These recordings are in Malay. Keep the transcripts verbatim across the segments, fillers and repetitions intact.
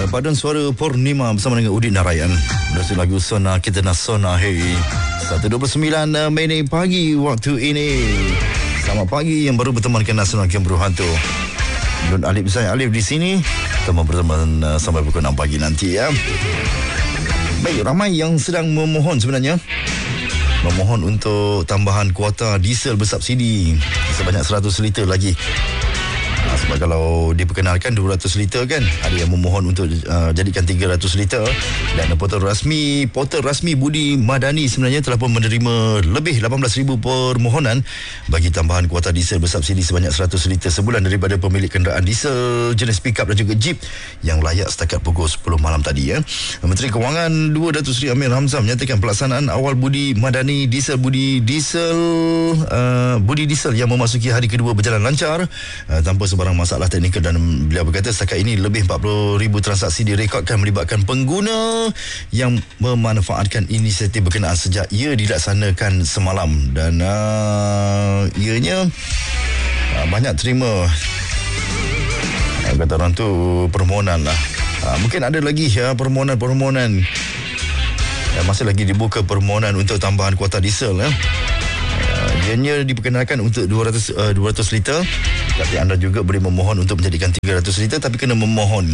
Paduan suara Purnima bersama dengan Udin Narayan. Berhasil lagu Sona Kita Nak Sona Hey. satu dua puluh sembilan minit pagi waktu ini. Selamat pagi yang baru bertemankan Nasional Game Berhantu. Don Alif, saya Alif di sini. Kita berteman uh, sampai pukul enam pagi nanti ya. Baik, ramai yang sedang memohon sebenarnya. Memohon untuk tambahan kuota diesel bersubsidi sebanyak seratus liter lagi. Sebab kalau diperkenalkan dua ratus liter kan, ada yang memohon untuk uh, jadikan tiga ratus liter. Dan portal rasmi portal rasmi Budi Madani sebenarnya telah pun menerima lebih lapan belas ribu permohonan bagi tambahan kuota diesel bersubsidi sebanyak seratus liter sebulan daripada pemilik kenderaan diesel jenis pickup dan juga jeep yang layak setakat pukul sepuluh malam tadi ya. Menteri Kewangan Dua Datuk Seri Amir Hamzah menyatakan pelaksanaan awal Budi Madani diesel Budi diesel uh, Budi diesel yang memasuki hari kedua berjalan lancar uh, tanpa sebarang masalah teknikal, dan beliau berkata setakat ini lebih empat puluh ribu transaksi direkodkan melibatkan pengguna yang memanfaatkan inisiatif berkenaan sejak ia dilaksanakan semalam, dan uh, ianya uh, banyak terima uh, kata orang tu permohonan lah. Uh, mungkin ada lagi ya, permohonan-permohonan uh, masih lagi dibuka permohonan untuk tambahan kuota diesel ya. Ianya diperkenalkan untuk dua ratus, uh, dua ratus liter, tapi anda juga boleh memohon untuk menjadikan tiga ratus liter, tapi kena memohon.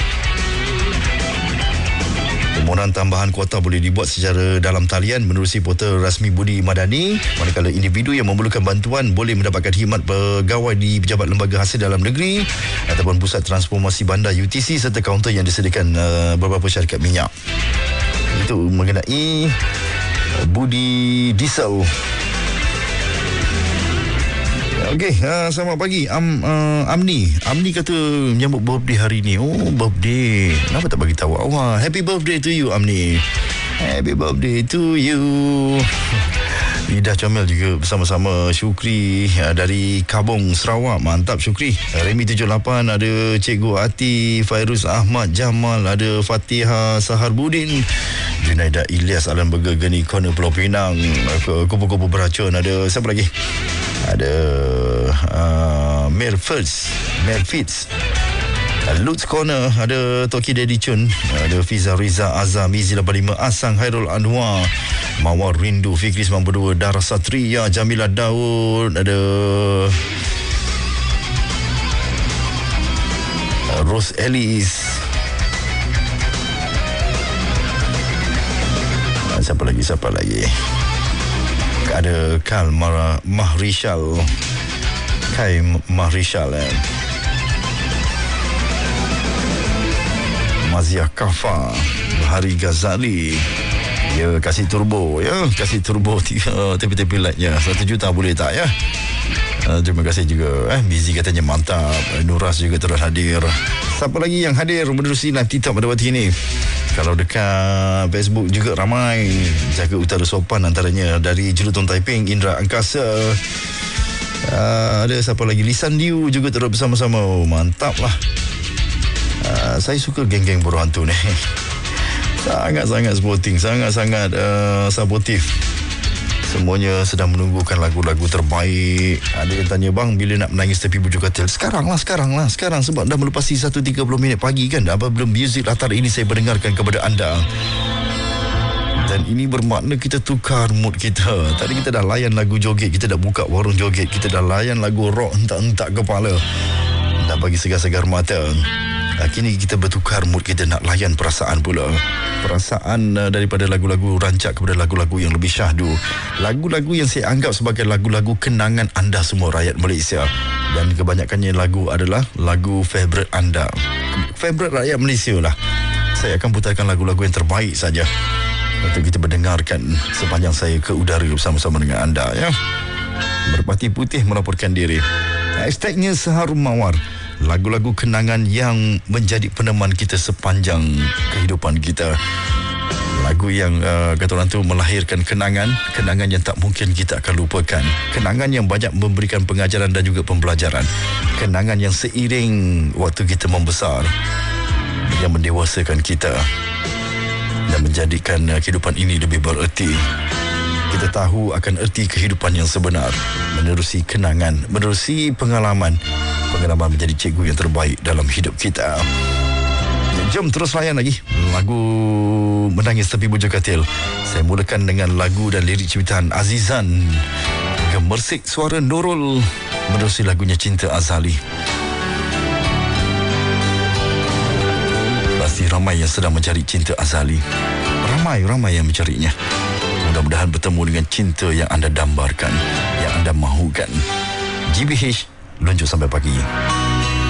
Permohonan tambahan kuota boleh dibuat secara dalam talian menerusi portal rasmi Budi Madani, manakala individu yang memerlukan bantuan boleh mendapatkan khidmat pegawai di Pejabat Lembaga Hasil Dalam Negeri ataupun Pusat Transformasi Bandar U T C serta kaunter yang disediakan uh, beberapa syarikat minyak. Itu mengenai uh, Budi Diesel. Okey, uh, selamat pagi Am, uh, Amni. Amni kata menyambut birthday hari ni. Oh, birthday. Kenapa tak bagi tahu awal? Happy birthday to you, Amni. Happy birthday to you. Ida Comel juga bersama-sama. Syukri uh, dari Kabong, Sarawak. Mantap Syukri. Remy tujuh lapan, ada Cikgu Ati, Fairuz Ahmad Jamal, ada Fatihah Saharbudin, Junaida Ilyas Alan Burger Geni Corner Pulau Pinang, kupu-kupu beracun. Ada siapa lagi? Ada uh, Mel Fitz, Mel Fitz, uh, Lutz Corner, ada Toki Daddy Chun, ada Fiza Riza Azam, Mizi lapan lima, Asang Hairul Anwar, Mawar Rindu, Fikri sembilan puluh dua, Dara Satria, Jamila Daud, ada uh, Rose Ellis. Uh, siapa lagi, siapa lagi? Ada Kal Mar- Mahrishal, Kai Mahrishal, eh. Mazia Kafa, Hari Ghazali. Ya, kasih turbo ya, kasih turbo tiga tepi-tepi lightnya. Satu juta boleh tak ya? Uh, terima kasih juga. Eh, Bizi katanya mantap. Nuras juga terus hadir. Siapa lagi yang hadir menerusi live TikTok pada waktu ini? Kalau dekat Facebook juga ramai. Jaga Utara Sopan antaranya dari Jelutong Taiping, Indra Angkasa. Uh, ada siapa lagi? Lisan Liu juga terus bersama-sama. Oh, mantap lah. Uh, saya suka geng-geng berhantu ni. Sangat-sangat sporting, sangat-sangat uh, supportive. Semuanya sedang menunggukan lagu-lagu terbaik. Ada yang tanya, bang, bila nak menangis tepi bujur katil? Sekarang lah, sekarang lah, sekarang. Sebab dah melepasi satu tiga puluh minit pagi kan. Dah belum muzik latar ini saya mendengarkan kepada anda. Dan ini bermakna kita tukar mood kita. Tadi kita dah layan lagu joget, kita dah buka warung joget, kita dah layan lagu rock hentak-hentak kepala, dah bagi segar-segar mata. Kini kita bertukar mood, kita nak layan perasaan pula. Perasaan uh, daripada lagu-lagu rancak kepada lagu-lagu yang lebih syahdu. Lagu-lagu yang saya anggap sebagai lagu-lagu kenangan anda semua rakyat Malaysia. Dan kebanyakannya lagu adalah lagu favourite anda, favourite rakyat Malaysia lah. Saya akan putarkan lagu-lagu yang terbaik saja untuk kita mendengarkan sepanjang saya ke udara bersama-sama dengan anda ya. Merpati Putih melaporkan diri. Hashtagnya Seharum Mawar. Lagu-lagu kenangan yang menjadi peneman kita sepanjang kehidupan kita. Lagu yang uh, kata orang tu melahirkan kenangan, kenangan yang tak mungkin kita akan lupakan. Kenangan yang banyak memberikan pengajaran dan juga pembelajaran. Kenangan yang seiring waktu kita membesar, yang mendewasakan kita dan menjadikan uh, kehidupan ini lebih bererti. Kita tahu akan erti kehidupan yang sebenar menerusi kenangan, menerusi pengalaman. Pengalaman menjadi cikgu yang terbaik dalam hidup kita. Jom terus layan lagi lagu Menangis Tepi Bujur Katil. Saya mulakan dengan lagu dan lirik ciptaan Azizan, gemersik suara Nurul menerusi lagunya Cinta Azali. Pasti ramai yang sedang mencari cinta azali. Ramai-ramai yang mencarinya. Mudah-mudahan bertemu dengan cinta yang anda dambarkan, yang anda mahukan. G B H, luncur sampai pagi.